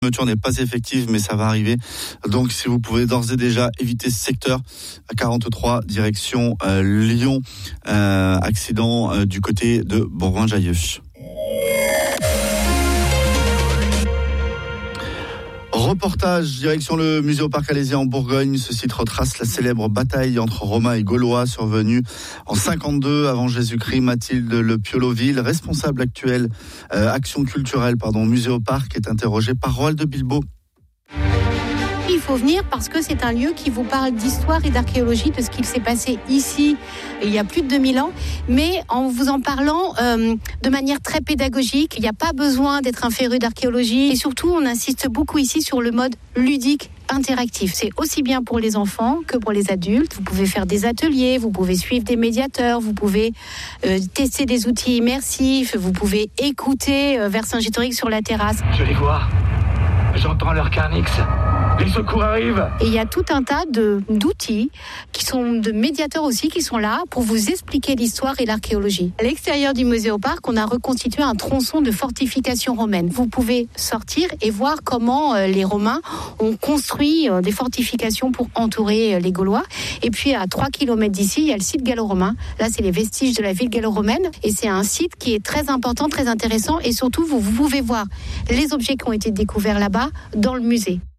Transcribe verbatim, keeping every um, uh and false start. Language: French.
La fermeture n'est pas effective, mais ça va arriver. Donc, si vous pouvez d'ores et déjà éviter ce secteur, à quarante-trois, direction euh, Lyon, euh, accident euh, du côté de Bourgoin-Jallieu. Reportage, direction le musée au Parc Alésien en Bourgogne. Ce site retrace la célèbre bataille entre Romains et Gaulois survenue en cinquante-deux avant Jésus-Christ. Mathilde Le Pioloville, responsable actuelle euh, action culturelle, pardon, musée au Parc, est interrogée par Roald de Bilbao. Il faut venir parce que c'est un lieu qui vous parle d'histoire et d'archéologie, de ce qu'il s'est passé ici il y a plus de deux mille ans, mais en vous en parlant euh, de manière très pédagogique. Il n'y a pas besoin d'être un féru d'archéologie et surtout on insiste beaucoup ici sur le mode ludique interactif. C'est aussi bien pour les enfants que pour les adultes. Vous pouvez faire des ateliers, vous pouvez suivre des médiateurs, vous pouvez euh, tester des outils immersifs, vous pouvez écouter euh, Vercingétorix sur la terrasse. Je les vois, j'entends leur carnix. Les secours arrivent. Et il y a tout un tas de, d'outils qui sont de médiateurs aussi qui sont là pour vous expliquer l'histoire et l'archéologie. À l'extérieur du musée au Parc, on a reconstitué un tronçon de fortification romaine. Vous pouvez sortir et voir comment euh, les Romains ont construit euh, des fortifications pour entourer euh, les Gaulois. Et puis à trois kilomètres d'ici, il y a le site gallo-romain. Là, c'est les vestiges de la ville gallo-romaine et c'est un site qui est très important, très intéressant et surtout, vous, vous pouvez voir les objets qui ont été découverts là-bas dans le musée.